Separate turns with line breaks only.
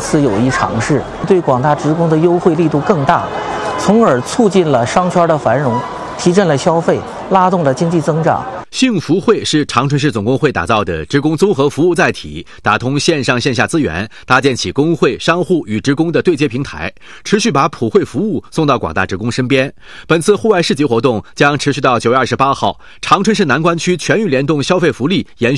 次有意尝试，对广大职工的优惠力度更大，从而促进了商圈的繁荣，提振了消费，拉动了经济增长。
幸福会是长春市总工会打造的职工综合服务载体，打通线上线下资源，搭建起工会、商户与职工的对接平台，持续把普惠服务送到广大职工身边。本次户外市集活动将持续到9月28号，长春市南关区全域联动消费福利延续